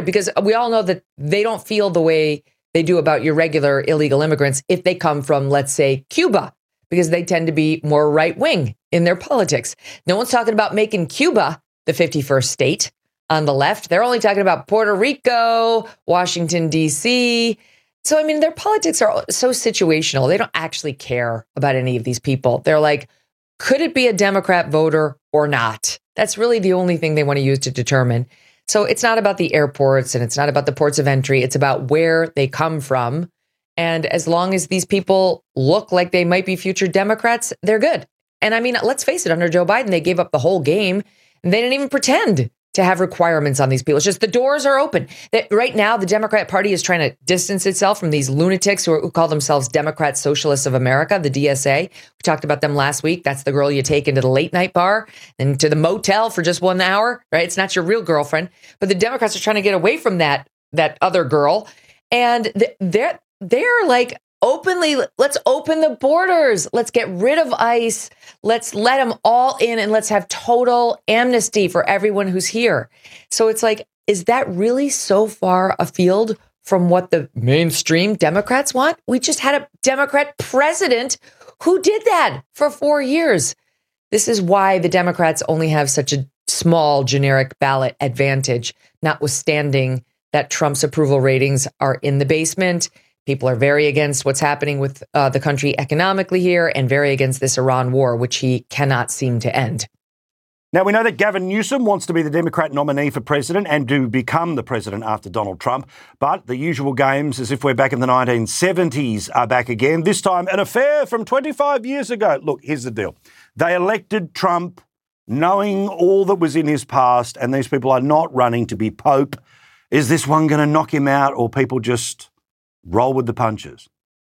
because we all know that they don't feel the way they do about your regular illegal immigrants if they come from, let's say, Cuba, because they tend to be more right wing in their politics. No one's talking about making Cuba the 51st state on the left. They're only talking about Puerto Rico, Washington, D.C. So, I mean, their politics are so situational. They don't actually care about any of these people. They're like, could it be a Democrat voter or not? That's really the only thing they want to use to determine. So it's not about the airports and it's not about the ports of entry. It's about where they come from. And as long as these people look like they might be future Democrats, they're good. And I mean, let's face it, under Joe Biden, they gave up the whole game and they didn't even pretend to have requirements on these people. It's just the doors are open. That right now, the Democrat Party is trying to distance itself from these lunatics who call themselves Democrat Socialists of America, the DSA. We talked about them last week. That's the girl you take into the late night bar and to the motel for just 1 hour, right? It's not your real girlfriend. But the Democrats are trying to get away from that other girl. And they're like, openly, let's open the borders. Let's get rid of ICE. Let's let them all in and let's have total amnesty for everyone who's here. So it's like, is that really so far afield from what the mainstream Democrats want? We just had a Democrat president who did that for 4 years. This is why the Democrats only have such a small generic ballot advantage, notwithstanding that Trump's approval ratings are in the basement. People are very against what's happening with the country economically here and very against this Iran war, which he cannot seem to end. Now, we know that Gavin Newsom wants to be the Democrat nominee for president and to become the president after Donald Trump. But the usual games, as if we're back in the 1970s, are back again. This time, an affair from 25 years ago. Look, here's the deal. They elected Trump knowing all that was in his past, and these people are not running to be Pope. Is this one going to knock him out, or people just roll with the punches?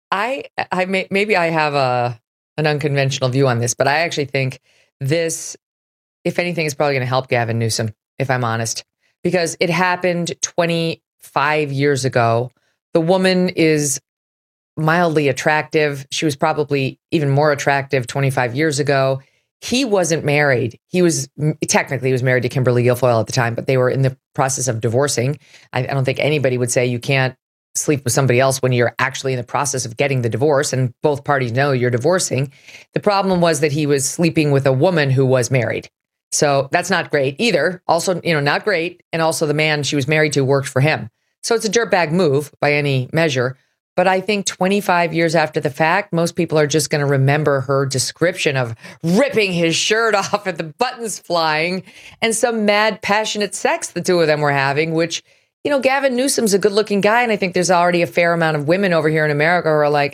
Maybe I have an unconventional view on this, but I actually think this, if anything, is probably going to help Gavin Newsom, if I'm honest, because it happened 25 years ago. The woman is mildly attractive. She was probably even more attractive 25 years ago. He wasn't married. He was married to Kimberly Guilfoyle at the time, but they were in the process of divorcing. I don't think anybody would say you can't sleep with somebody else when you're actually in the process of getting the divorce and both parties know you're divorcing. The problem was that he was sleeping with a woman who was married. So that's not great either. Also, not great. And also the man she was married to worked for him. So it's a dirtbag move by any measure. But I think 25 years after the fact, most people are just going to remember her description of ripping his shirt off and the buttons flying and some mad, passionate sex the two of them were having, which, Gavin Newsom's a good looking guy. And I think there's already a fair amount of women over here in America who are like,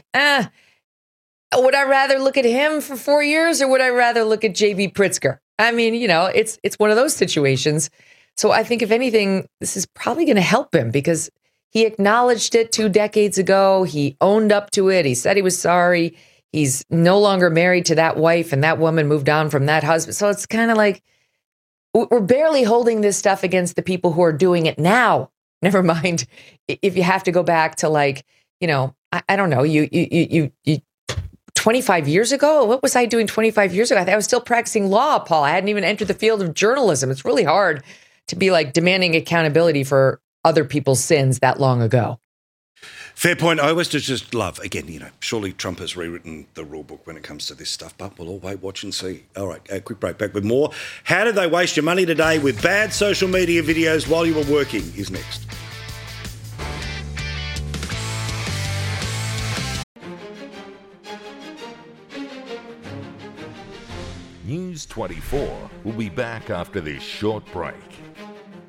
would I rather look at him for 4 years or would I rather look at J.B. Pritzker? I mean, it's one of those situations. So I think if anything, this is probably going to help him because he acknowledged it 2 decades ago. He owned up to it. He said he was sorry. He's no longer married to that wife and that woman moved on from that husband. So it's kind of like we're barely holding this stuff against the people who are doing it now. Never mind if you have to go back to I don't know, you 25 years ago? What was I doing 25 years ago? I was still practicing law, Paul. I hadn't even entered the field of journalism. It's really hard to be demanding accountability for other people's sins that long ago. Fair point. I always just love, again, surely Trump has rewritten the rule book when it comes to this stuff, but we'll all wait, watch and see. All right, a quick break, back with more. How did they waste your money today with bad social media videos while you were working is next. News 24 will be back after this short break.